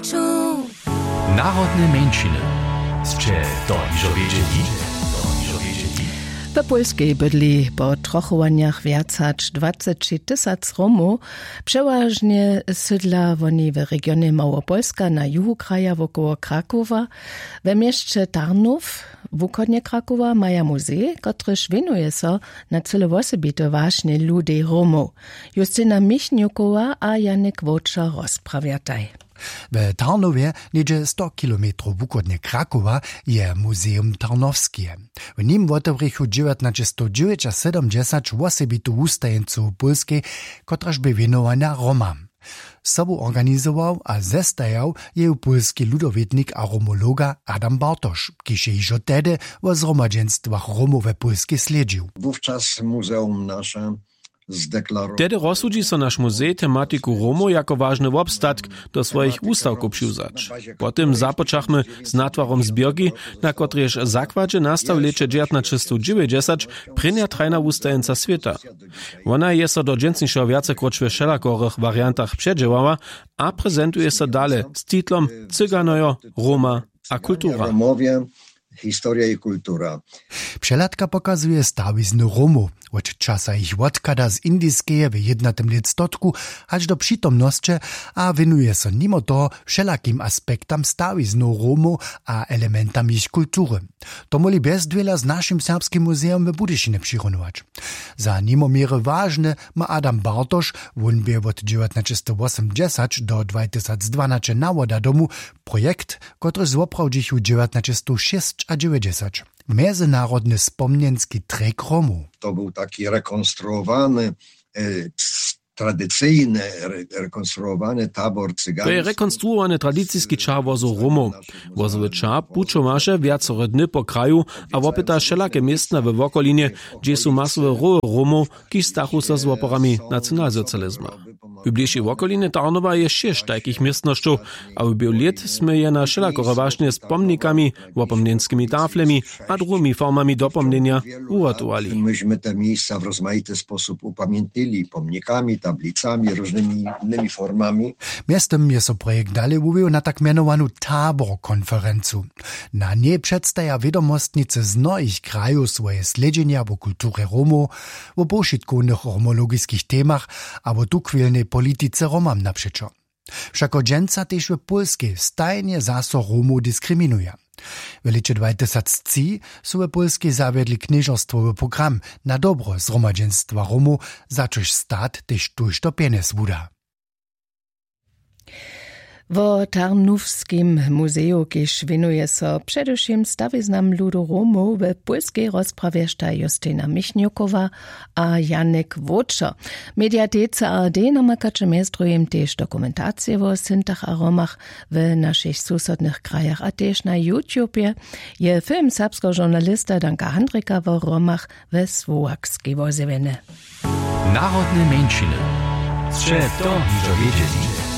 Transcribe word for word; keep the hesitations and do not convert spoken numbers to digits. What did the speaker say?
Narodne mężczyzny. Scze to iżo wiedzieli? To iżo wiedzieli? W Polskiej bydli po trochowaniach więcać dwadzieścia tysięcy Romów, przeważnie sydla woni w regionie Małopolska na juhu kraja wokoło Krakowa. W mieście Tarnów, w ukodnie Krakowa, maja muzej, który szwinuje się na celowosobite właśnie ludzi Romów. Justyna Michniukowa a Janek Woča rozprawiataj. W Tarnowie, niedzie sto kilometrów wukodnie Krakowa, je Muzeum Tarnowskie. W nim w otewrychu dziewiętnaście siedemdziesiąt osobitych wustajeńców Polskiej, kotraż by wienowana Romam. Sobą organizował a zestajał je polski ludowitnik a romologa Adam Bartosz, kiż je iż wtedy w zgromadzeństwach Romów we Polskie sledził. Wówczas muzeum nasze Tedy rozsudzi so nasz muzej tematiku Romu jako ważny obstatk do swoich ustawków przywiązać. Potem zapoczachmy z natwarom zbierki, na którejż zakładzie nastał lecie dziewiętnaście dziewięćdziesiąt prynia trajna ustajenca świata. Ona jest so do dżęsniejszego wiace krótsze wszelakorych wariantach przedziałała, a prezentuje się dalej z tytułem Cyganojo, Roma a kultura. Historia i kultura. Przelatka pokazuje stawizny Romów, od czasa ich odkada z indyjskie w jednatym lectotku, aż do przytomności, a winuje się mimo to wszelakim aspektam stawizny Romów a elementam ich kultury. To moli bez dwiela z naszym serbskim muzeum w Budyszynie przyrunować. Za nimomierę ważny ma Adam Bartosz, won by od dziewiętnaście osiemdziesiąt do dwa tysiące dwanaście nawoda domu projekt, który zoprawdził dziewiętnaście sześć a dziewięćdziesiąt. Międzynarodny wspomnienski trek Romów. To był taki rekonstruowany, e, tradycyjny, re, rekonstruowany tabor cygański. To jest rekonstruowany tradycyjski czar wozu Romów. Wozowy czar puczomasze wiacore dny po kraju, a wopyta wszelakie miejsca w okolinie, gdzie są masowe roły Romów, ki stachu się z oporami nacjonalsocjalizmu. W bliższej okolinie Tarnowa jest sześć takich miejscnością, a w biegu lat sme je na wszelakore właśnie z pomnikami, opomnienskimi taflami, a drugimi formami dopomnienia uratowali. Myśmy te miejsca w rozmaity sposób upamiętnili pomnikami, tablicami, różnymi innymi formami. Miastem jest so projekt dalej uwił na tak mianowaną Tabor-konferencu. Na niej przedstawia wiadomostnicy z mnogich krajów swoje sledzenia o kulturze Romów, o poszitkowych romologickich temach, a o tukwilnej polityce Romam naprzeczo. Wszako dżęca też w Polskiej stajnie zaso Romów dyskryminuje. W lecie dwa tysiące trzy są w Polskiej zawiedli knieżostwowy program na dobro zgromadzeństwa Romów, za což stat też tuż to pieniądz wuda. W Tarnówskim muzeju, kiż winuje so przedewším stawiznam ludu Romów, w polskiej rozprawieszta Justyna Michniukowa a Janek Woča. Mediatece A R D namakacze miestrujem też dokumentacje o Syntach a Romach w naszych susodnych krajach, a też na YouTubie je film serbskiego żurnalista Danka Handrika o Romach we Słowackiej Wozewinie. Narodne mężczyzny. Scze to iżo wiedzieli?